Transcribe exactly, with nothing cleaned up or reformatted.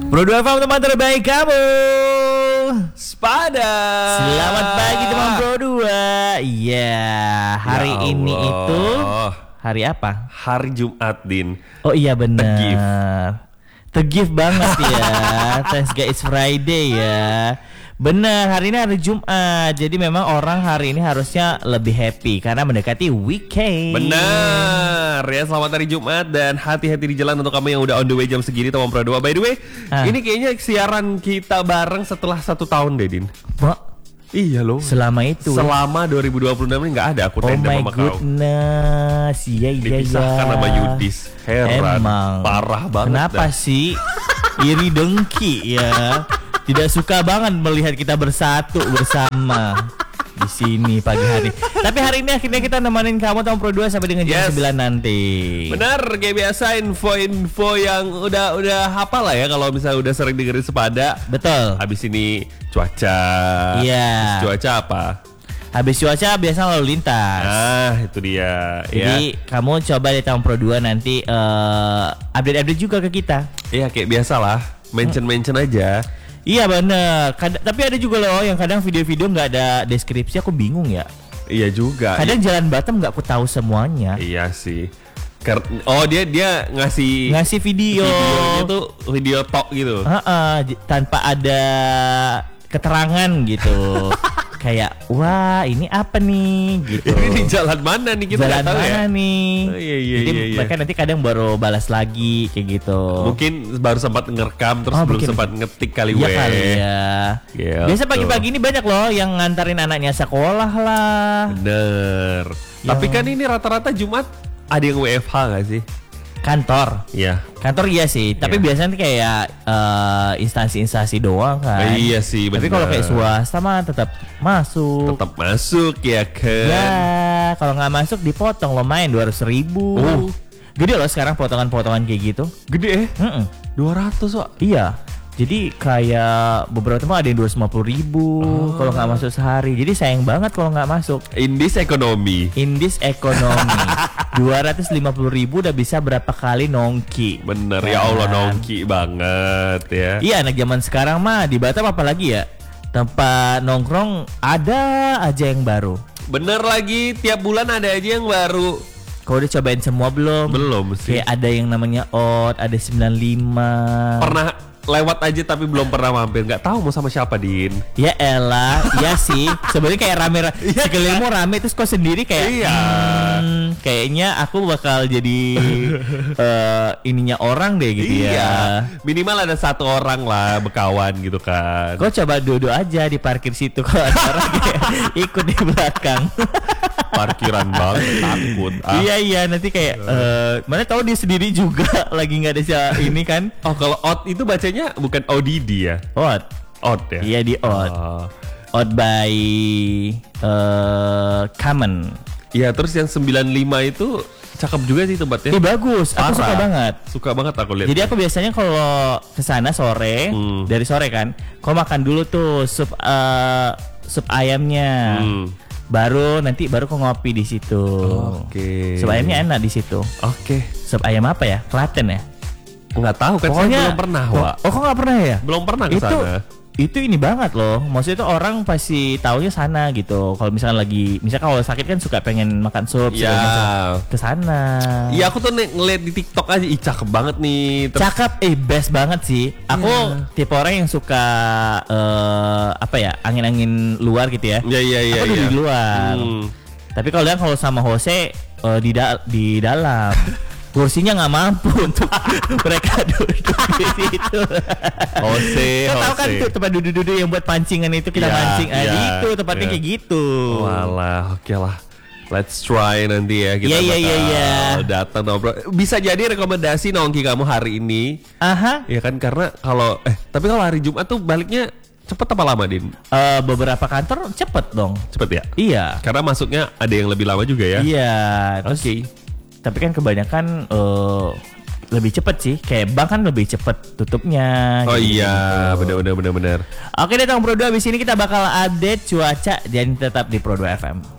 Pro dua F M teman terbaik kamu. Sepada. Selamat pagi teman Pro dua. Iya, hari Ya ini Allah. itu hari apa? Hari Jumat, Din. Oh iya benar. Tegif. Tegif banget ya. Thanks guys, it's Friday ya. Benar, hari ini hari Jumat. Jadi memang orang hari ini harusnya lebih happy karena mendekati weekend. Benar ya, selamat hari Jumat dan hati-hati di jalan untuk kamu yang udah on the way jam segini teman Pro dua. By the way, Ah. ini kayaknya siaran kita bareng setelah satu tahun deh, Din. Wah, Iya loh. selama itu. Selama dua ribu dua puluh enam ini nggak ada aku Oh tandem my sama kau. goodness. Iya iya Dipisahkan iya. sama Yudis. Heran. Emang. Parah banget. Kenapa dah. sih iri dengki ya? Tidak suka banget melihat kita bersatu bersama di sini pagi hari. Tapi hari ini akhirnya kita nemenin kamu tahun Pro dua sampai dengan jam Yes. sembilan nanti. Benar, kayak biasa info-info yang udah udah hafal lah ya kalau misalnya udah sering dengerin Sepada. Betul. Habis ini cuaca. Iya. Habis cuaca apa? Habis cuaca biasa lalu lintas. Ah, itu dia. Jadi kamu coba di tahun Pro dua nanti eh, update-update juga ke kita. ya. Iya, kayak biasa lah. Mention-mention aja. Iya bener. Kad- tapi ada juga loh yang kadang video-video nggak ada deskripsi, aku bingung ya. Iya juga. Kadang jalan Batam nggak aku tahu semuanya. Iya sih. Ker- oh dia dia ngasih Ngasih video. videonya tuh video talk gitu. Heeh, j- tanpa ada keterangan gitu. Kayak wah ini apa nih gitu. Ini di jalan mana nih kita Jalan nggak tahu mana ya. nih? Oh, iya, iya, Jadi iya, iya. mereka nanti kadang baru balas lagi kayak gitu. Mungkin baru sempat ngerekam terus Oh, belum mungkin. sempat ngetik kali Iya weh. kali ya. Gitu. Biasa pagi-pagi ini banyak loh yang ngantarin anaknya sekolah lah. Bener. Ya. Tapi kan ini rata-rata Jumat ada yang W F H gak sih? Kantor. Iya. Kantor iya sih, tapi Iya. biasanya tuh kayak eh, instansi-instansi doang kan. Eh, iya sih, Tapi bener. kalau kayak swasta mah tetap masuk. Tetap masuk ya kan. Ya, kalau nggak masuk dipotong lo main dua ratus ribu. Oh. Gede loh sekarang potongan-potongan kayak gitu. Gede eh. Mm-mm. dua ratus Wak. Iya. Jadi kayak beberapa teman ada yang dua ratus lima puluh ribu kalau nggak masuk sehari. Jadi sayang banget kalau nggak masuk. Indis ekonomi. Indis ekonomi dua ratus lima puluh ribu udah bisa berapa kali nongki. Bener ya Allah, Kan? nongki banget ya. Iya anak zaman sekarang mah di Batam apalagi ya, tempat nongkrong ada aja yang baru. Bener lagi, tiap bulan ada aja yang baru. Kau udah cobain semua belum? Belum sih. Kayak ada yang namanya Ot, ada sembilan puluh lima. Pernah lewat aja tapi belum pernah mampir. Nggak tahu mau sama siapa, Din. Ya elah, ya sih. Sebenarnya kayak rame, sekelilingmu rame terus kau sendiri kayak Iya. "Hmm, kayaknya aku bakal jadi eh, ininya orang deh gitu ya. Iya. Minimal ada satu orang lah bekawan gitu kan. Kau coba duduk aja di parkir situ kalau ada orang kayak ikut di belakang. Parkiran banget, takut. Ah. Iya iya nanti kayak eh, mana tahu dia sendiri juga lagi nggak ada siapa ini kan. Oh, kalau out itu bacanya bukan O D D ya? Ot. Out ya? Iya di Ot. Oh. Ot by eh Common. Iya, terus yang sembilan puluh lima itu cakep juga sih tempatnya. Ini bagus, aku Parah. suka banget. Suka banget aku lihat. Jadi aku biasanya kalau kesana sore, Hmm. dari sore kan, kau makan dulu tuh sup eh, sup ayamnya, Hmm. baru nanti baru kau ngopi di situ. Oke. Sup ayamnya enak di situ. Oke. Sup ayam apa ya? Klaten ya? Nggak tahu kan, saya belum pernah, oh, Wak. oh kok nggak pernah ya? Belum pernah ke Itu sana. itu ini banget loh. Maksudnya tuh orang pasti taunya sana gitu. Kalau misalnya lagi, misalnya kalau sakit kan suka pengen makan sup, Iya. segala macam. Ke sana. Iya, aku tuh nih ngeliat di TikTok aja, ih cakep banget nih. Terus Cakep, eh best banget sih. Aku Iya. tipe orang yang suka eh, apa ya, angin-angin luar gitu ya. Iya, iya, iya, Aku duduk iya. di luar. Hmm. Tapi kalau dia kalau sama Jose eh, di da- di dalam. Kursinya nggak mampu untuk mereka duduk di situ. Jose, Kau tahu kan Jose. tuh tempat duduk-duduk yang buat pancingan itu kita Iya, mancing. Ah, iya, gitu tempatnya iya. kayak gitu. Walah, oke lah. Let's try nanti ya kita Iya, iya, bakal iya, iya. datang ngobrol. Bisa jadi rekomendasi nongki kamu hari ini. Aha. Ya kan, karena kalau eh tapi kalau hari Jumat tuh baliknya cepet apa lama, Din? Eh, beberapa kantor cepet dong. Cepet ya? Iya. Karena masuknya ada yang lebih lama juga ya. Iya. Oke. Terus, tapi kan kebanyakan eh, lebih cepet sih. Kayak bank kan lebih cepet tutupnya. Oh gitu. iya, benar benar benar benar. Oke deh, Tong Pro dua. Abis ini kita bakal update cuaca dan tetap di Pro dua F M.